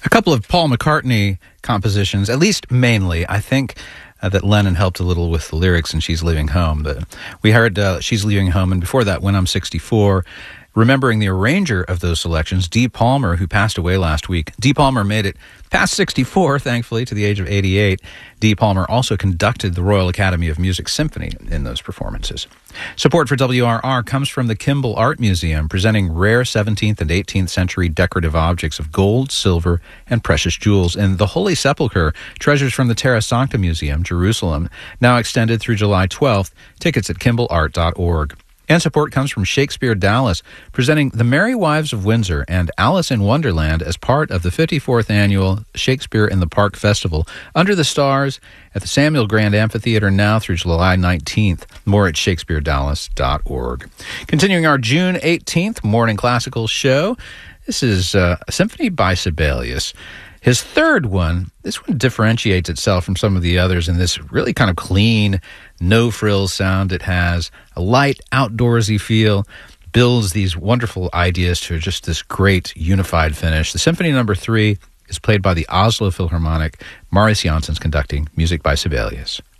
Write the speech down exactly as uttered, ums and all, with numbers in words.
A couple of Paul McCartney compositions, at least mainly. I think uh, that Lennon helped a little with the lyrics in She's Leaving Home. But we heard uh, She's Leaving Home, and before that, When I'm sixty-four. Remembering the arranger of those selections, Dee Palmer, who passed away last week. Dee Palmer made it past sixty-four, thankfully, to the age of eighty-eight. Dee Palmer also conducted the Royal Academy of Music Symphony in those performances. Support for W R R comes from the Kimball Art Museum, presenting rare seventeenth and eighteenth century decorative objects of gold, silver, and precious jewels. And the Holy Sepulchre, treasures from the Terra Sancta Museum, Jerusalem, now extended through July twelfth. Tickets at kimball art dot org. And support comes from Shakespeare Dallas, presenting The Merry Wives of Windsor and Alice in Wonderland as part of the fifty-fourth annual Shakespeare in the Park Festival, Under the Stars, at the Samuel Grand Amphitheater now through July nineteenth. More at shakespeare dallas dot org. Continuing our June eighteenth Morning Classical show, this is uh, a symphony by Sibelius. His third one, this one differentiates itself from some of the others in this really kind of clean, no-frills sound it has, a light, outdoorsy feel, builds these wonderful ideas to just this great unified finish. The Symphony Number Three is played by the Oslo Philharmonic. Marius Janssen's conducting, music by Sibelius.